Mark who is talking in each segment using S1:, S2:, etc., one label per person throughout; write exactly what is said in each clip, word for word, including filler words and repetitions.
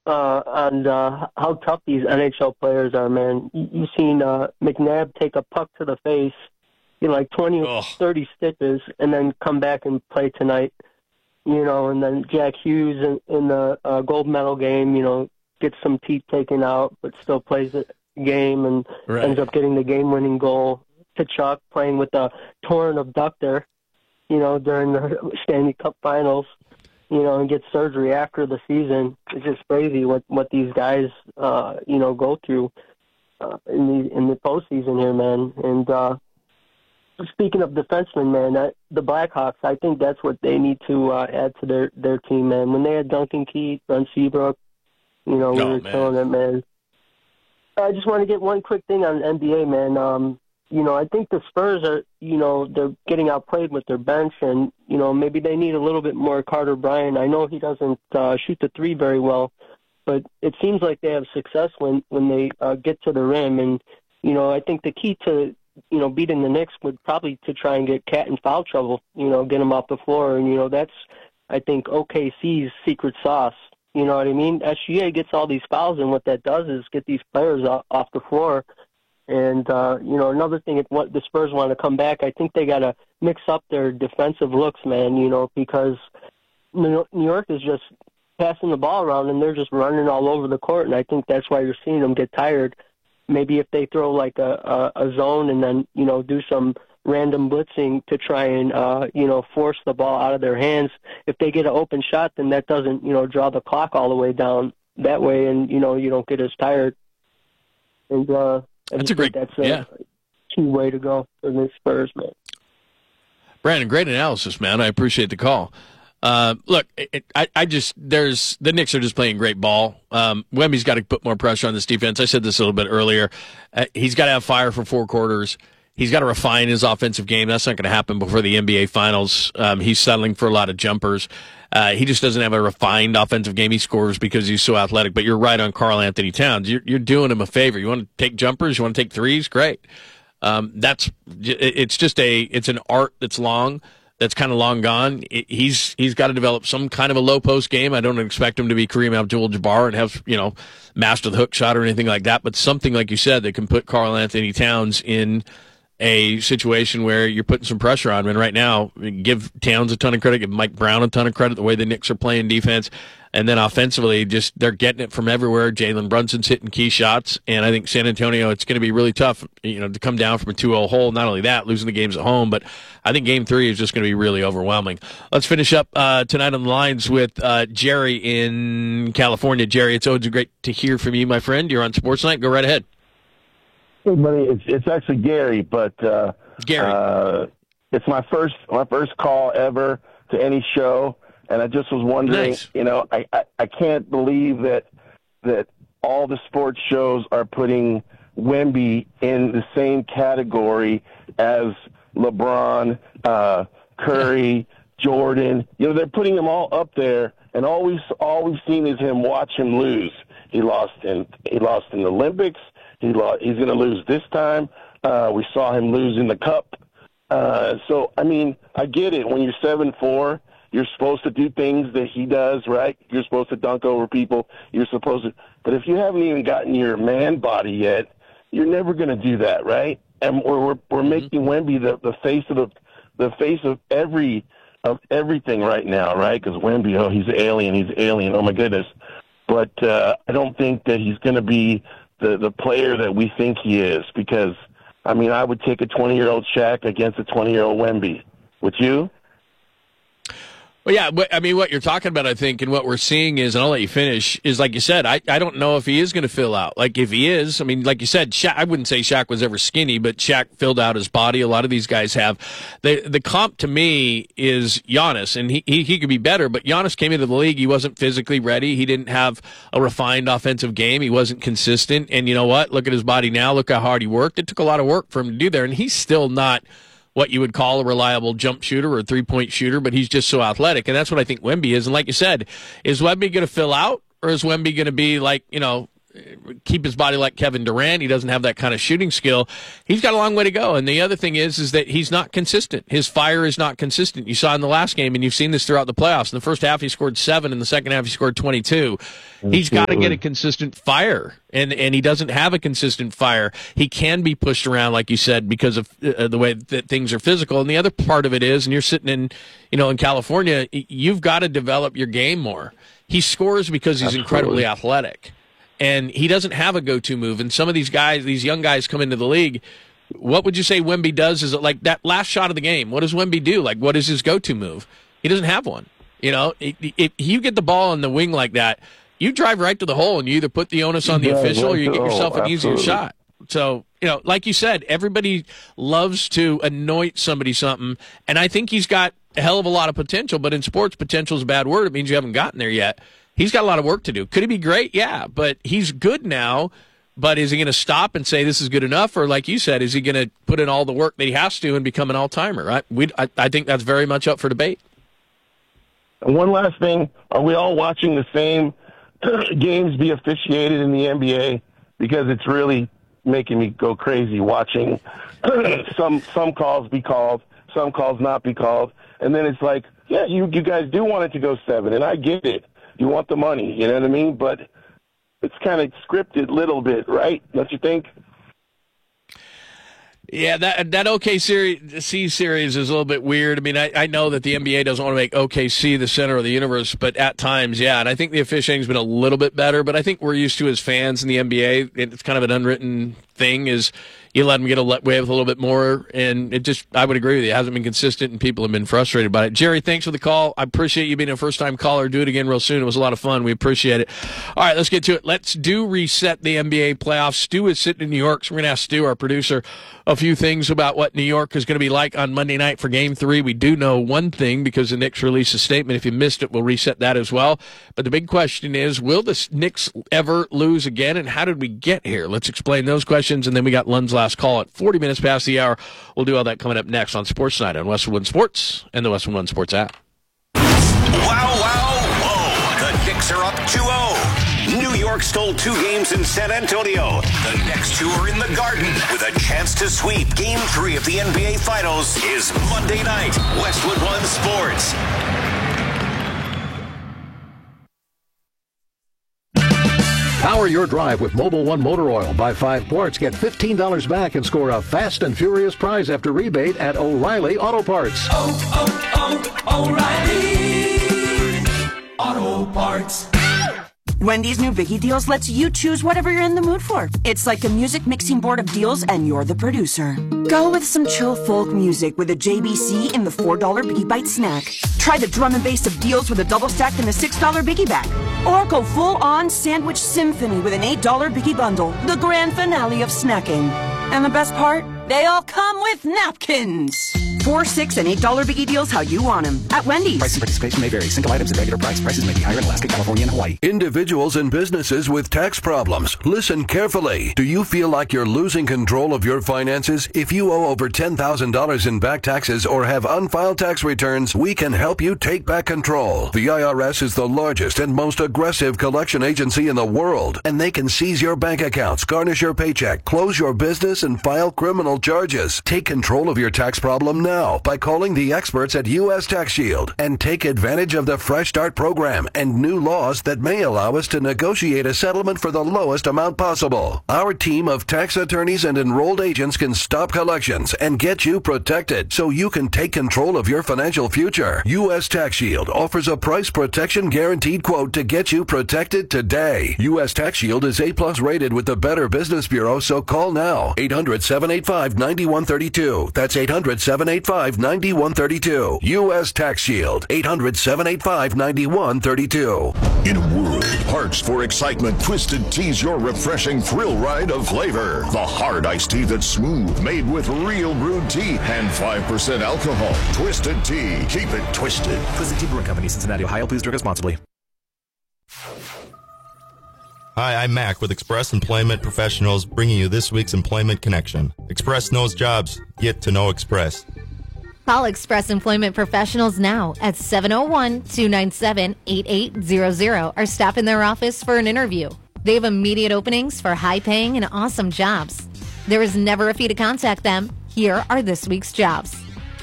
S1: uh, on uh, how tough these N H L players are, man. You- You've seen uh, McNabb take a puck to the face, you know, like twenty,
S2: Ugh.
S1: thirty stitches, and then come back and play tonight. You know, and then Jack Hughes in, in the uh, gold medal game, you know, gets some teeth taken out, but still plays the game and
S2: Right.
S1: ends up getting the game-winning goal. Tkachuk playing with a torn abductor, you know, during the Stanley Cup Finals, you know, and gets surgery after the season. It's just crazy what what these guys, uh, you know, go through uh, in the in the postseason here, man. And uh, speaking of defensemen, man, that, the Blackhawks, I think that's what they need to uh, add to their, their team, man. When they had Duncan Keith, Brent Seabrook, you know, we
S2: Oh,
S1: were
S2: man.
S1: killing it, man. I just want to get one quick thing on the N B A, man. Um, you know, I think the Spurs are, you know, they're getting outplayed with their bench, and, you know, maybe they need a little bit more Carter Bryant. I know he doesn't uh, shoot the three very well, but it seems like they have success when, when they uh, get to the rim. And, you know, I think the key to, you know, beating the Knicks would probably to try and get Cat in foul trouble, you know, get him off the floor. And, you know, that's, I think, O K C's secret sauce. You know what I mean? S G A gets all these fouls, and what that does is get these players off, off the floor. And, uh, you know, another thing, if what the Spurs want to come back, I think they got to mix up their defensive looks, man, you know, because New York is just passing the ball around, and they're just running all over the court, and I think that's why you're seeing them get tired. Maybe if they throw like a, a, a zone and then, you know, do some random blitzing to try and, uh, you know, force the ball out of their hands. If they get an open shot, then that doesn't, you know, draw the clock all the way down that way, and, you know, you don't get as tired. And uh, I
S2: That's
S1: just
S2: a great,
S1: think that's a
S2: yeah.
S1: key way to go for the Spurs, man.
S2: Brandon, great analysis, man. I appreciate the call. Uh, look, it, I, I just, there's, the Knicks are just playing great ball. Um, Wemby's got to put more pressure on this defense. I said this a little bit earlier. Uh, he's got to have fire for four quarters. He's got to refine his offensive game. That's not going to happen before the N B A Finals. Um, he's settling for a lot of jumpers. Uh, he just doesn't have a refined offensive game. He scores because he's so athletic. But you're right on Karl Anthony Towns. You're, you're doing him a favor. You want to take jumpers? You want to take threes? Great. Um, that's, it's just a, it's an art that's long. That's kind of long gone. He's he's got to develop some kind of a low post game. I don't expect him to be Kareem Abdul-Jabbar and have, you know, master the hook shot or anything like that. But something like you said that can put Karl Anthony Towns in a situation where you're putting some pressure on him. And right now, give Towns a ton of credit, give Mike Brown a ton of credit, the way the Knicks are playing defense. And then offensively, just they're getting it from everywhere. Jalen Brunson's hitting key shots. And I think San Antonio, it's going to be really tough, you know, to come down from a two oh hole. Not only that, losing the games at home, but I think game three is just going to be really overwhelming. Let's finish up uh, tonight on the lines with uh, Jerry in California. Jerry, it's always great to hear from you, my friend. You're on Sports Night. Go right ahead.
S3: Hey, buddy, it's it's actually Gary, but uh,
S2: Gary,
S3: uh, it's my first my first call ever to any show, and I just was wondering,
S2: Nice.
S3: you know, I, I, I can't believe that that all the sports shows are putting Wemby in the same category as LeBron, uh, Curry, Jordan. You know, they're putting them all up there, and all we've all we've seen is him watch him lose. He lost in he lost in the Olympics. He lost, he's going to lose this time. Uh, we saw him lose in the Cup. Uh, so, I mean, I get it. When you're seven four, you're supposed to do things that he does, right? You're supposed to dunk over people. You're supposed to. But if you haven't even gotten your man body yet, you're never going to do that, right? And we're we're, we're
S2: Mm-hmm.
S3: making Wemby the, the face of the the face of every of everything right now, right? Because Wemby, oh, he's an alien. He's an alien. Oh my goodness. But uh, I don't think that he's going to be the the player that we think he is, because, I mean, I would take a twenty-year-old Shaq against a twenty-year-old Wemby. Would you?
S2: Well, yeah, but, I mean, what you're talking about, I think, and what we're seeing is, and I'll let you finish, is like you said, I, I don't know if he is going to fill out. Like, if he is, I mean, like you said, Shaq, I wouldn't say Shaq was ever skinny, but Shaq filled out his body. A lot of these guys have. The the comp to me is Giannis, and he, he, he could be better, but Giannis came into the league, he wasn't physically ready. He didn't have a refined offensive game. He wasn't consistent. And you know what? Look at his body now. Look how hard he worked. It took a lot of work for him to do there, and he's still not what you would call a reliable jump shooter or a three-point shooter, but he's just so athletic, and that's what I think Wemby is. And like you said, is Wemby going to fill out, or is Wemby going to be like, you know, keep his body like Kevin Durant. He doesn't have that kind of shooting skill. He's got a long way to go. And the other thing is, is that he's not consistent. His fire is not consistent. You saw in the last game, and you've seen this throughout the playoffs. In the first half, he scored seven. In the second half, he scored twenty-two. He's got to get a consistent fire, and and he doesn't have a consistent fire. He can be pushed around, like you said, because of uh, the way that things are physical. And the other part of it is, and you're sitting in, you know, in California, you've got to develop your game more. He scores because he's Absolutely. incredibly athletic, and he doesn't have a go-to move. And some of these guys, these young guys come into the league, what would you say Wemby does? Is it like that last shot of the game? What does Wemby do? Like, what is his go-to move? He doesn't have one. You know, if you get the ball on the wing like that, you drive right to the hole, and you either put the onus on the yeah, official or you get yourself an absolutely. easier shot. So, you know, like you said, everybody loves to anoint somebody something, and I think he's got a hell of a lot of potential, but in sports, potential is a bad word. It means you haven't gotten there yet. He's got a lot of work to do. Could he be great? Yeah, but he's good now, but is he going to stop and say this is good enough? Or like you said, is he going to put in all the work that he has to and become an all-timer? Right? We, I, I think that's very much up for debate.
S3: And one last thing, are we all watching the same games be officiated in the N B A? Because it's really making me go crazy watching some some calls be called, some calls not be called. And then it's like, yeah, you, you guys do want it to go seven, and I get it. You want the money, you know what I mean? But it's kind of scripted a little bit, right? Don't you think?
S2: Yeah, that that O K C series is a little bit weird. I mean, I, I know that the N B A doesn't want to make O K C the center of the universe, but at times, yeah. And I think the officiating's been a little bit better, but I think we're used to as fans in the N B A, it's kind of an unwritten thing, is you let them get away with a little bit more, and it just, I would agree with you, it hasn't been consistent, and people have been frustrated by it. Jerry, thanks for the call. I appreciate you being a first-time caller. Do it again real soon. It was a lot of fun. We appreciate it. All right, let's get to it. Let's do reset the N B A playoffs. Stu is sitting in New York, so we're going to ask Stu, our producer, a few things about what New York is going to be like on Monday night for Game three. We do know one thing because the Knicks released a statement. If you missed it, we'll reset that as well. But the big question is, will the Knicks ever lose again, and how did we get here? Let's explain those questions, and then we got Lund's last call at forty minutes past the hour. We'll do all that coming up next on Sports Night on Westwood One Sports and the Westwood One Sports app.
S4: Wow, wow, whoa. The Knicks are up two oh. New York stole two games in San Antonio. The next two are in the Garden with a chance to sweep. Game three of the N B A Finals is Monday night. Westwood One Sports.
S5: Power your drive with Mobil One Motor Oil. Buy five quarts, get fifteen dollars back, and score a fast and furious prize after rebate at O'Reilly Auto Parts.
S6: Oh, oh, oh, O'Reilly Auto Parts.
S7: Wendy's new Biggie Deals lets you choose whatever you're in the mood for. It's like a music mixing board of deals, and you're the producer. Go with some chill folk music with a J B C in the four dollar Biggie Bite snack. Try the drum and bass of deals with a double stack in the six dollar Biggie Bag. Or go full-on sandwich symphony with an eight dollar Biggie Bundle, the grand finale of snacking. And the best part? They all come with napkins. Four, six, and eight dollar Biggie Deals how you want them at Wendy's.
S8: Price and participation may vary. Single items at regular price. Prices may be higher in Alaska, California, and Hawaii.
S5: Individuals and businesses with tax problems, listen carefully. Do you feel like you're losing control of your finances? If you owe over ten thousand dollars in back taxes or have unfiled tax returns, we can help you take back control. The I R S is the largest and most aggressive collection agency in the world, and they can seize your bank accounts, garnish your paycheck, close your business, and file criminal charges. Take control of your tax problem now by calling the experts at U S Tax Shield and take advantage of the Fresh Start program and new laws that may allow us to negotiate a settlement for the lowest amount possible. Our team of tax attorneys and enrolled agents can stop collections and get you protected so you can take control of your financial future. U S Tax Shield offers a price protection guaranteed quote to get you protected today. U S Tax Shield is A plus rated with the Better Business Bureau, so call now. eight hundred, seven eight five, nine one three two. That's eight hundred, seven eight five, nine one three two. U S Tax Shield. eight hundred, seven eight five, nine one three two.
S9: In a world parched for excitement, Twisted Tea's your refreshing thrill ride of flavor. The hard iced tea that's smooth, made with real brewed tea and five percent alcohol. Twisted Tea. Keep it twisted.
S8: Twisted Tea Brewing Company, Cincinnati, Ohio. Please drink responsibly.
S10: Hi, I'm Mac with Express Employment Professionals, bringing you this week's Employment Connection. Express knows jobs. Get to know Express.
S11: Call Express Employment Professionals now at seven oh one, two nine seven, eight eight zero zero or stop in their office for an interview. They have immediate openings for high-paying and awesome jobs. There is never a fee to contact them. Here are this week's jobs.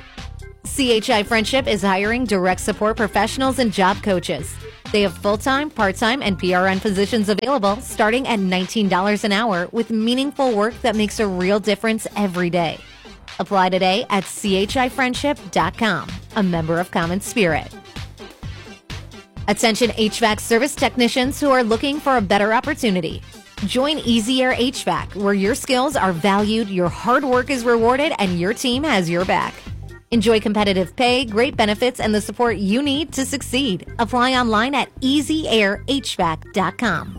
S11: C H I Friendship is hiring direct support professionals and job coaches. They have full-time, part-time, and P R N positions available starting at nineteen dollars an hour with meaningful work that makes a real difference every day. Apply today at c h i friendship dot com, a member of Common Spirit. Attention H V A C service technicians who are looking for a better opportunity. Join Easy Air H V A C, where your skills are valued, your hard work is rewarded, and your team has your back. Enjoy competitive pay, great benefits, and the support you need to succeed. Apply online at easy air h v a c dot com.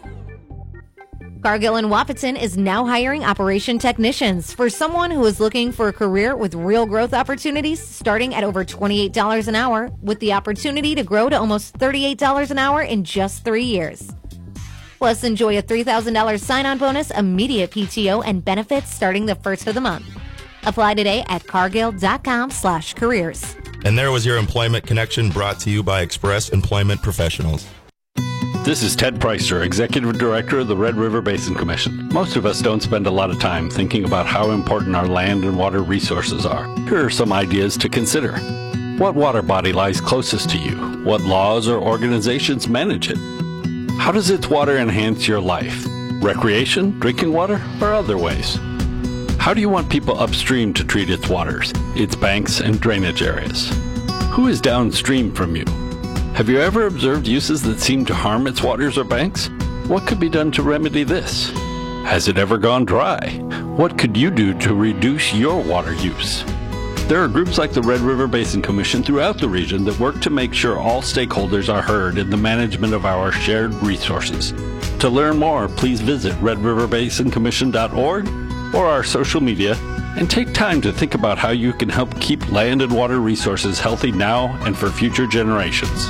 S11: Cargill and Wahpeton is now hiring operation technicians for someone who is looking for a career with real growth opportunities starting at over twenty-eight dollars an hour with the opportunity to grow to almost thirty-eight dollars an hour in just three years. Plus, enjoy a three thousand dollars sign-on bonus, immediate P T O, and benefits starting the first of the month. Apply today at cargill.com slash careers.
S10: And there was your Employment Connection brought to you by Express Employment Professionals.
S12: This is Ted Preister, Executive Director of the Red River Basin Commission. Most of us don't spend a lot of time thinking about how important our land and water resources are. Here are some ideas to consider. What water body lies closest to you? What laws or organizations manage it? How does its water enhance your life? Recreation, drinking water, or other ways? How do you want people upstream to treat its waters, its banks and drainage areas? Who is downstream from you? Have you ever observed uses that seem to harm its waters or banks? What could be done to remedy this? Has it ever gone dry? What could you do to reduce your water use? There are groups like the Red River Basin Commission throughout the region that work to make sure all stakeholders are heard in the management of our shared resources. To learn more, please visit red river basin commission dot org or our social media, and take time to think about how you can help keep land and water resources healthy now and for future generations.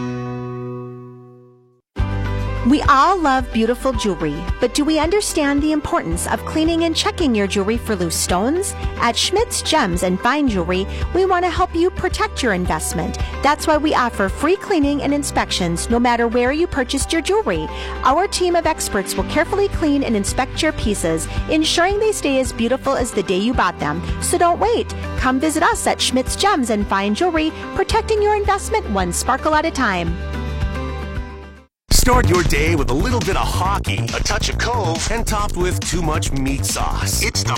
S13: We all love beautiful jewelry, but do we understand the importance of cleaning and checking your jewelry for loose stones? At Schmidt's Gems and Fine Jewelry, we want to help you protect your investment. That's why we offer free cleaning and inspections no matter where you purchased your jewelry. Our team of experts will carefully clean and inspect your pieces, ensuring they stay as beautiful as the day you bought them. So don't wait. Come visit us at Schmidt's Gems and Fine Jewelry, protecting your investment one sparkle at a time.
S14: Start your day with a little bit of hockey, a touch of Cove, and topped with too much meat sauce. It's the